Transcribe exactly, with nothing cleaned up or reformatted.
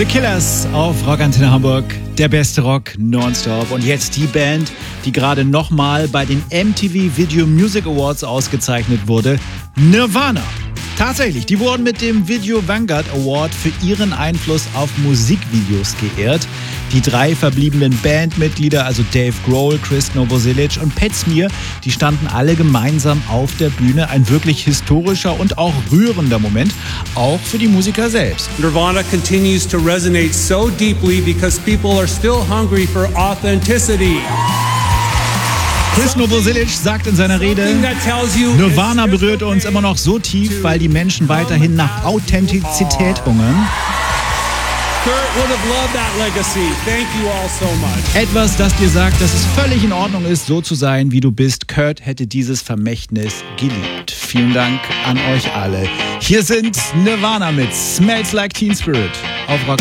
The Killers auf Rock Antenne Hamburg, der beste Rock nonstop. Und jetzt die Band, die gerade nochmal bei den M T V Video Music Awards ausgezeichnet wurde, Nirvana. Tatsächlich, die wurden mit dem Video Vanguard Award für ihren Einfluss auf Musikvideos geehrt. Die drei verbliebenen Bandmitglieder, also Dave Grohl, Chris Novoselic und Pat Smear, die standen alle gemeinsam auf der Bühne. Ein wirklich historischer und auch rührender Moment, auch für die Musiker selbst. Nirvana continues to resonate so deeply because people are still hungry for authenticity. Chris Novoselic sagt in seiner Rede, Nirvana berührt uns immer noch so tief, weil die Menschen weiterhin nach Authentizität hungern. Etwas, das dir sagt, dass es völlig in Ordnung ist, so zu sein, wie du bist. Kurt hätte dieses Vermächtnis geliebt. Vielen Dank an euch alle. Hier sind Nirvana mit Smells Like Teen Spirit auf Rock.